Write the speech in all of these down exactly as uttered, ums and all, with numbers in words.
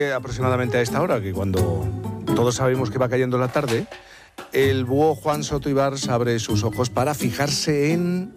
Aproximadamente a esta hora, que cuando todos sabemos que va cayendo la tarde, el búho Juan Soto Ibars abre sus ojos para fijarse en...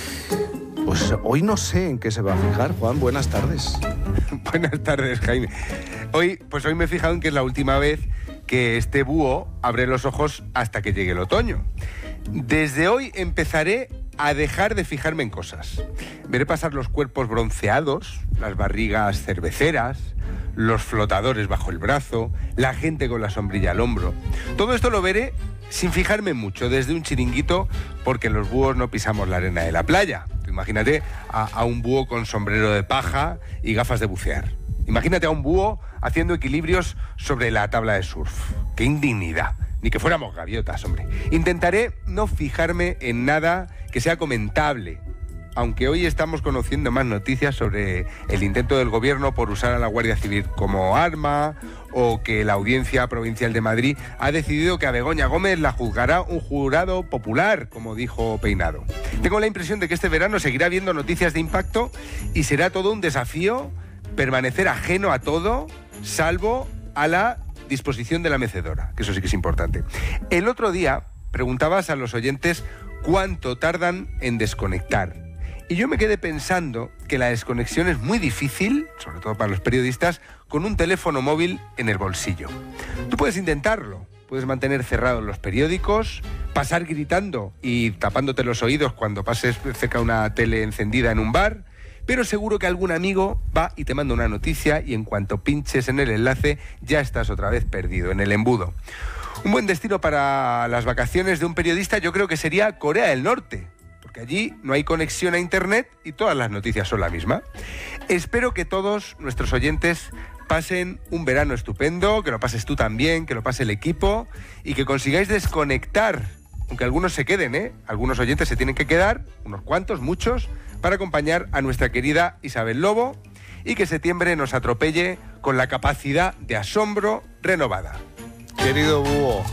Pues hoy no sé en qué se va a fijar. Juan, buenas tardes. Buenas tardes, Jaime. Hoy, pues hoy me he fijado en que es la última vez que este búho abre los ojos hasta que llegue el otoño. Desde hoy empezaré a dejar de fijarme en cosas. Veré pasar los cuerpos bronceados, las barrigas cerveceras, los flotadores bajo el brazo, la gente con la sombrilla al hombro. Todo esto lo veré sin fijarme mucho, desde un chiringuito, porque los búhos no pisamos la arena de la playa. Imagínate a, a un búho con sombrero de paja y gafas de bucear. Imagínate a un búho haciendo equilibrios sobre la tabla de surf. ¡Qué indignidad! Ni que fuéramos gaviotas, hombre. Intentaré no fijarme en nada que sea comentable, aunque hoy estamos conociendo más noticias sobre el intento del gobierno por usar a la Guardia Civil como arma, o que la Audiencia Provincial de Madrid ha decidido que a Begoña Gómez la juzgará un jurado popular, como dijo Peinado. Tengo la impresión de que este verano seguirá habiendo noticias de impacto y será todo un desafío permanecer ajeno a todo, salvo a la disposición de la mecedora, que eso sí que es importante. El otro día preguntabas a los oyentes cuánto tardan en desconectar. Y yo me quedé pensando que la desconexión es muy difícil, sobre todo para los periodistas, con un teléfono móvil en el bolsillo. Tú puedes intentarlo, puedes mantener cerrados los periódicos, pasar gritando y tapándote los oídos cuando pases cerca de una tele encendida en un bar, pero seguro que algún amigo va y te manda una noticia y en cuanto pinches en el enlace ya estás otra vez perdido en el embudo. Un buen destino para las vacaciones de un periodista yo creo que sería Corea del Norte, que allí no hay conexión a internet y todas las noticias son la misma. Espero que todos nuestros oyentes pasen un verano estupendo, que lo pases tú también, que lo pase el equipo y que consigáis desconectar, aunque algunos se queden, ¿eh? Algunos oyentes se tienen que quedar, unos cuantos, muchos, para acompañar a nuestra querida Isabel Lobo y que septiembre nos atropelle con la capacidad de asombro renovada. Querido búho,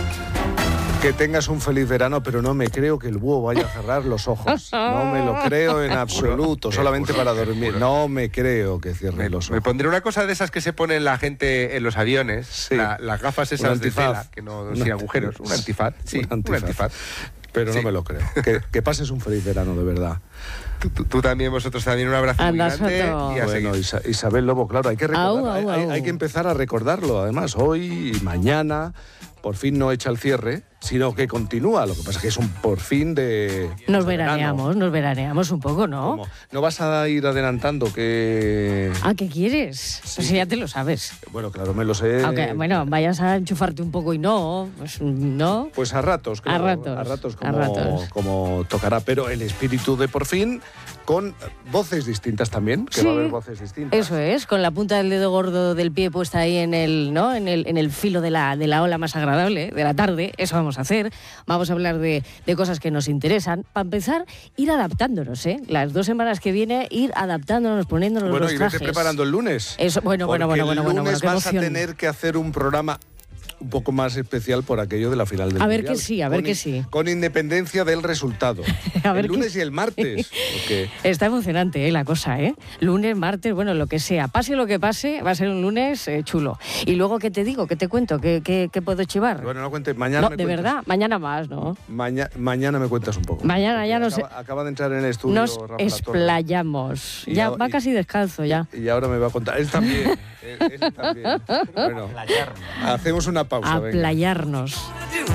que tengas un feliz verano, pero no me creo que el búho vaya a cerrar los ojos. No me lo creo en absoluto, solamente para dormir. No me creo que cierre los ojos. Me pondré una cosa de esas que se ponen la gente en los aviones, sí. la, las gafas esas de tela, que no sin agujeros, un antifaz, sí, un antifaz. Un antifaz. Pero sí. No me lo creo. Que, que pases un feliz verano, de verdad. Tú, tú, tú también, vosotros también, un abrazo muy grande. Y a bueno, Isa, Isabel Lobo, claro, hay que recordar, au, au, hay, au. hay que empezar a recordarlo. Además, hoy y mañana, por fin no echa el cierre, sino que continúa. Lo que pasa es que es un por fin de... Nos de veraneamos, verano. nos veraneamos un poco, ¿no? ¿Cómo? ¿No vas a ir adelantando que...? Ah, ¿qué quieres? Sí. Pues ya te lo sabes. Bueno, claro, me lo sé. Aunque, bueno, vayas a enchufarte un poco y no, pues no. Pues a ratos, creo. A ratos, A ratos como, a ratos. como tocará. Pero el espíritu de por fin, con voces distintas también, que Sí, va a haber voces distintas. Eso es, con la punta del dedo gordo del pie puesta ahí en el, ¿no? en el, en el filo de la, de la ola más agradable de la tarde. Eso vamos a hacer. Vamos a hablar de, de cosas que nos interesan. Para empezar, ir adaptándonos, ¿eh? Las dos semanas que viene, ir adaptándonos, poniéndonos Bueno, los y trajes. vete preparando el lunes. Eso, bueno, bueno, bueno, bueno, bueno, el bueno, lunes qué vas emoción. a tener que hacer un programa un poco más especial por aquello de la final del A ver Mundial. que sí, a ver Con que in- sí. Con independencia del resultado. A ver el lunes que- y el martes. Porque Está emocionante, ¿eh? La cosa, ¿eh? Lunes, martes, bueno, lo que sea. Pase lo que pase, va a ser un lunes eh, chulo. Y luego, ¿qué te digo? ¿Qué te cuento? ¿Qué, qué, qué puedo chivar? bueno, no cuentes. Mañana No, me de cuentas. verdad, mañana más, ¿no? Maña- mañana me cuentas un poco. Mañana ya Porque nos- acaba, acaba de entrar en el estudio Nos Rafa La Torre. explayamos. Y Ya ahora- va y- casi descalzo ya. Y ahora me va a contar. Él también. él, él también. Bueno, hacemos una pausa. A venga. playarnos.